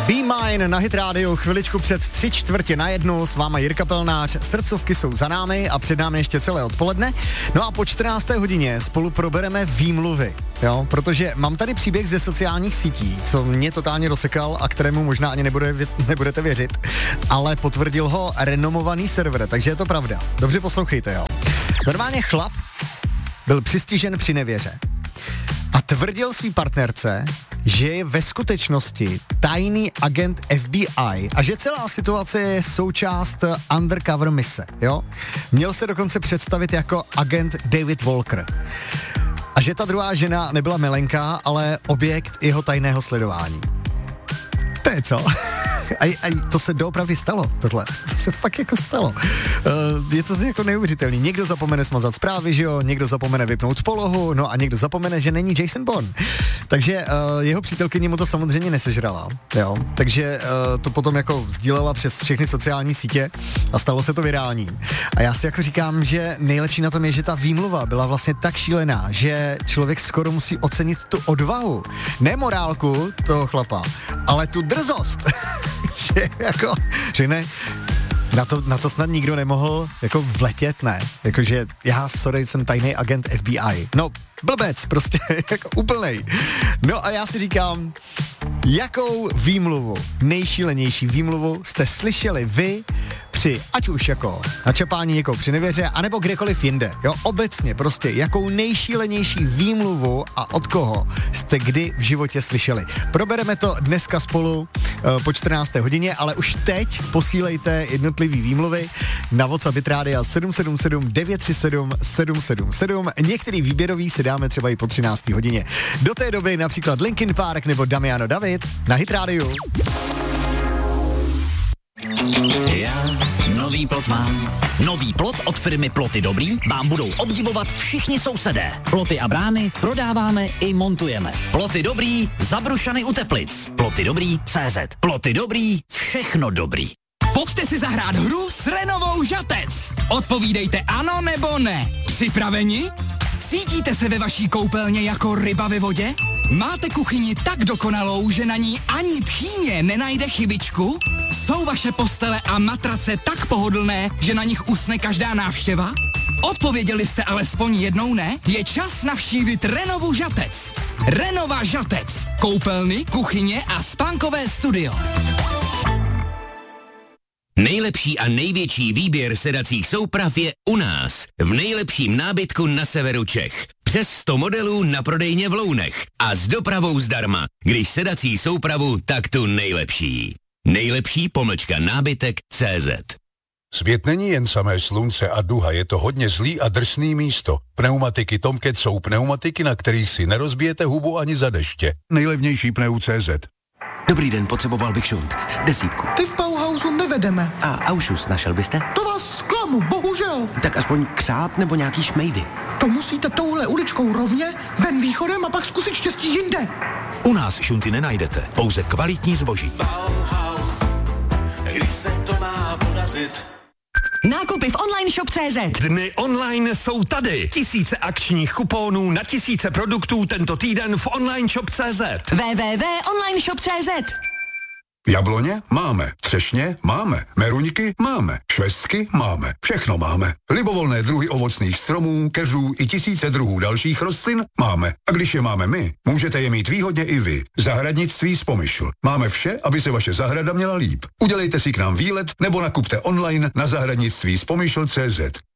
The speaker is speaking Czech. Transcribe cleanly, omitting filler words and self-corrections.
Be Mine na Hit Radio, chviličku před 3:45 s váma Jirka Pelnář, srdcovky jsou za námi a před námi ještě celé odpoledne. No a po 14. hodině spolu probereme výmluvy, jo, protože mám tady příběh ze sociálních sítí, co mě totálně rozsekal a kterému možná ani nebudete věřit, ale potvrdil ho renomovaný server, takže je to pravda. Dobře poslouchejte, jo. Normálně chlap byl přistižen při nevěře a tvrdil svý partnerce, že je ve skutečnosti tajný agent FBI a že celá situace je součást undercover mise, jo? Měl se dokonce představit jako agent David Walker. A že ta druhá žena nebyla milenka, ale objekt jeho tajného sledování. To je co? A to se doopravdy stalo, tohle. To se fakt jako stalo. Je to jako neuvěřitelný. Někdo zapomene smazat zprávy, že jo, někdo zapomene vypnout polohu, no a někdo zapomene, že není Jason Bourne. Takže jeho přítelkyně mu to samozřejmě nesežrala, jo. Takže to potom jako sdílela přes všechny sociální sítě a stalo se to virální. A já si jako říkám, že nejlepší na tom je, že ta výmluva byla vlastně tak šílená, že člověk skoro musí ocenit tu odvahu. Ne morálku toho chlapa, ale tu drzost. Že jako, že ne, na to snad nikdo nemohl jako vletět, ne, jakože já, sorry, jsem tajný agent FBI, no blbec, prostě jako úplnej. No a já si říkám, jakou výmluvu, nejšílenější výmluvu jste slyšeli vy při, ať už jako načapání někoho při nevěře, anebo kdekoliv jinde, jo, obecně prostě, jakou nejšílenější výmluvu a od koho jste kdy v životě slyšeli. Probereme to dneska spolu po 14. hodině, ale už teď posílejte jednotlivý výmluvy na WhatsApp Hit Rádia 777 937 777. Některý výběrový si dáme třeba i po 13. hodině. Do té doby například Linkin Park nebo Damiano David na Hit Rádiu. Já nový plot mám. Nový plot od firmy Ploty Dobrý vám budou obdivovat všichni sousedé. Ploty a brány prodáváme i montujeme. Ploty Dobrý, Zabrušany u Teplic. Ploty Dobrý, CZ. Ploty Dobrý, všechno dobrý. Pojďte si zahrát hru s Renovou Žatec. Odpovídejte ano nebo ne. Připraveni? Cítíte se ve vaší koupelně jako ryba ve vodě? Máte kuchyni tak dokonalou, že na ní ani tchýně nenajde chybičku? Jsou vaše postele a matrace tak pohodlné, že na nich usne každá návštěva? Odpověděli jste alespoň jednou ne? Je čas navštívit Renovu Žatec. Renova Žatec. Koupelny, kuchyně a spánkové studio. Nejlepší a největší výběr sedacích souprav je u nás, v nejlepším nábytku na severu Čech. Přes 100 modelů na prodejně v Lounech a s dopravou zdarma. Když sedací soupravu, tak tu nejlepší. Nejlepší _nábytek.cz. Svět není jen samé slunce a duha, je to hodně zlý a drsný místo. Pneumatiky Tomcat jsou pneumatiky, na kterých si nerozbijete hubu ani za deště. Nejlevnější pneu.cz. Dobrý den, potřeboval bych šunt. 10. Ty v Bauhausu nevedeme. A Aušus našel byste? To vás zklamu, bohužel. Tak aspoň křáp nebo nějaký šmejdy. To musíte touhle uličkou rovně, ven východem a pak zkusit štěstí jinde. U nás šunty nenajdete, pouze kvalitní zboží. Bauhaus, když se to má podařit. Nákupy v online shop.cz. Dny online jsou tady. Tisíce akčních kuponů na tisíce produktů tento týden v online shop.cz. www.onlineshop.cz. Jabloně máme, třešně máme, meruňky máme, švestky máme, všechno máme. Libovolné druhy ovocných stromů, keřů i tisíce druhů dalších rostlin máme. A když je máme my, můžete je mít výhodně i vy. Zahradnictví z Pomyšl. Máme vše, aby se vaše zahrada měla líp. Udělejte si k nám výlet nebo nakupte online na zahradnictví z Pomyšl.cz.